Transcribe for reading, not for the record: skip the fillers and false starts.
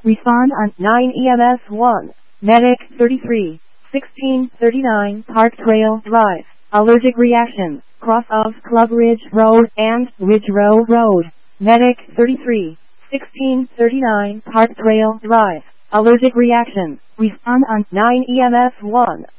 Respond on 9 EMS 1. Medic 33. 1639 Park Trail Drive. Allergic reaction. Cross of Club Ridge Road and Ridge Row Road. Medic 33. 1639 Park Trail Drive. Allergic reaction. Respond on 9 EMS 1.